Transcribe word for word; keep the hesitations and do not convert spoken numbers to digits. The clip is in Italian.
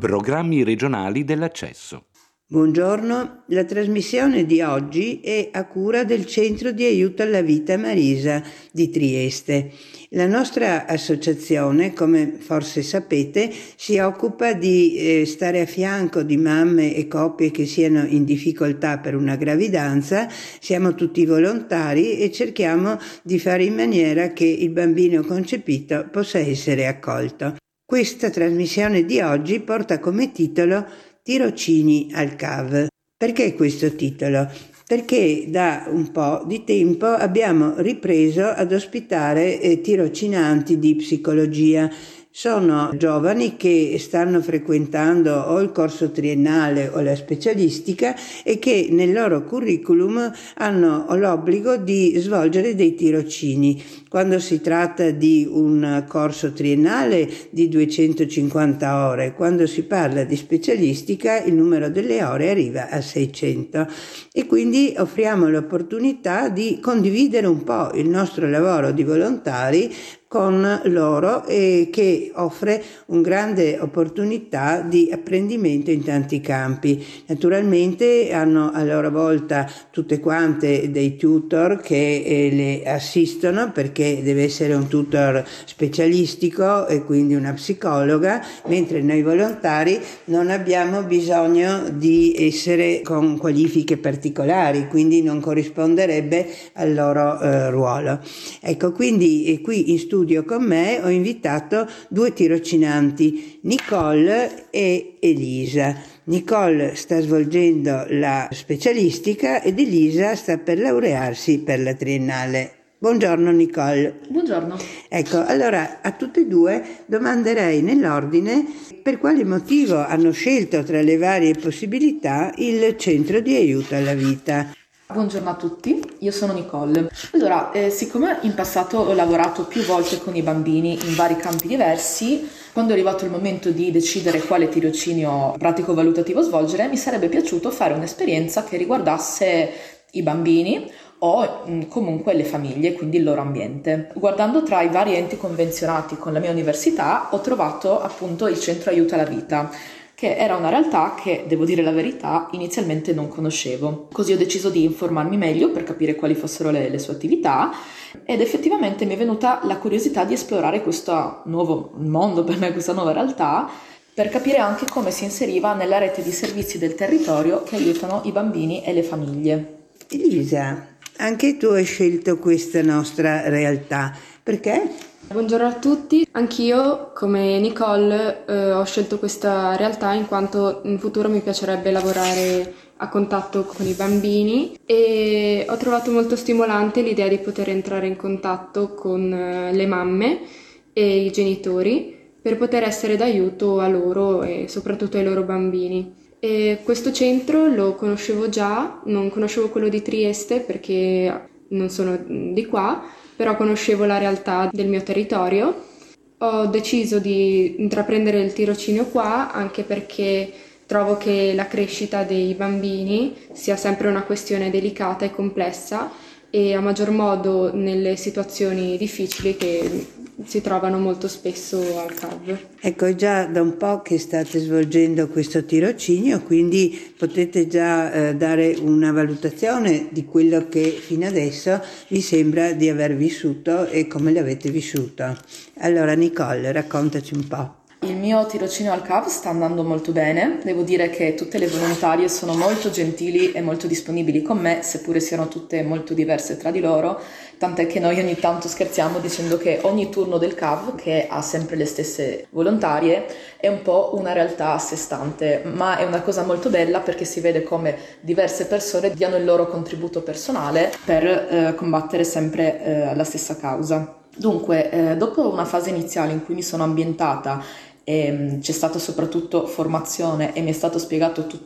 Programmi regionali dell'accesso. Buongiorno, la trasmissione di oggi è a cura del Centro di Aiuto alla Vita Marisa di Trieste. La nostra associazione, come forse sapete, si occupa di eh, stare a fianco di mamme e coppie che siano in difficoltà per una gravidanza. Siamo tutti volontari e cerchiamo di fare in maniera che il bambino concepito possa essere accolto. Questa trasmissione di oggi porta come titolo Tirocini al C A V. Perché questo titolo? Perché da un po' di tempo abbiamo ripreso ad ospitare eh, tirocinanti di psicologia. Sono giovani che stanno frequentando o il corso triennale o la specialistica e che nel loro curriculum hanno l'obbligo di svolgere dei tirocini. Quando si tratta di un corso triennale di duecentocinquanta ore, quando si parla di specialistica il numero delle ore arriva a seicento e quindi offriamo l'opportunità di condividere un po' il nostro lavoro di volontari con loro e che offre un grande opportunità di apprendimento in tanti campi. Naturalmente hanno a loro volta tutte quante dei tutor che eh, le assistono, perché deve essere un tutor specialistico e quindi una psicologa, mentre noi volontari non abbiamo bisogno di essere con qualifiche particolari, quindi non corrisponderebbe al loro eh, ruolo. Ecco, quindi eh, qui in studio con me ho invitato due tirocinanti, Nicole e Elisa. Nicole sta svolgendo la specialistica ed Elisa sta per laurearsi per la triennale. Buongiorno Nicole. Buongiorno. Ecco, allora a tutte e due domanderei nell'ordine per quale motivo hanno scelto tra le varie possibilità il centro di aiuto alla vita. Buongiorno a tutti, io sono Nicole. Allora, eh, siccome in passato ho lavorato più volte con i bambini in vari campi diversi, quando è arrivato il momento di decidere quale tirocinio pratico-valutativo svolgere, mi sarebbe piaciuto fare un'esperienza che riguardasse i bambini o mh, comunque le famiglie, quindi il loro ambiente. Guardando tra i vari enti convenzionati con la mia università, ho trovato appunto il Centro Aiuto alla Vita, che era una realtà che, devo dire la verità, inizialmente non conoscevo. Così ho deciso di informarmi meglio per capire quali fossero le, le sue attività ed effettivamente mi è venuta la curiosità di esplorare questo nuovo mondo per me, questa nuova realtà, per capire anche come si inseriva nella rete di servizi del territorio che aiutano i bambini e le famiglie. Elisa, anche tu hai scelto questa nostra realtà. Perché? Buongiorno a tutti, anch'io come Nicole eh, ho scelto questa realtà in quanto in futuro mi piacerebbe lavorare a contatto con i bambini e ho trovato molto stimolante l'idea di poter entrare in contatto con eh, le mamme e i genitori per poter essere d'aiuto a loro e soprattutto ai loro bambini. E questo centro lo conoscevo già, non conoscevo quello di Trieste perché non sono di qua, però conoscevo la realtà del mio territorio. Ho deciso di intraprendere il tirocinio qua anche perché trovo che la crescita dei bambini sia sempre una questione delicata e complessa e a maggior modo nelle situazioni difficili che si trovano molto spesso al C A V. Ecco, è già da un po' che state svolgendo questo tirocinio, quindi potete già eh, dare una valutazione di quello che fino adesso vi sembra di aver vissuto e come l'avete vissuto. Allora Nicole, raccontaci un po'. Il mio tirocinio al C A V sta andando molto bene, devo dire che tutte le volontarie sono molto gentili e molto disponibili con me, seppure siano tutte molto diverse tra di loro, tant'è che noi ogni tanto scherziamo dicendo che ogni turno del C A V, che ha sempre le stesse volontarie, è un po' una realtà a sé stante, ma è una cosa molto bella perché si vede come diverse persone diano il loro contributo personale per eh, combattere sempre eh, la stessa causa. Dunque, eh, dopo una fase iniziale in cui mi sono ambientata e c'è stata soprattutto formazione e mi è stato spiegato tutto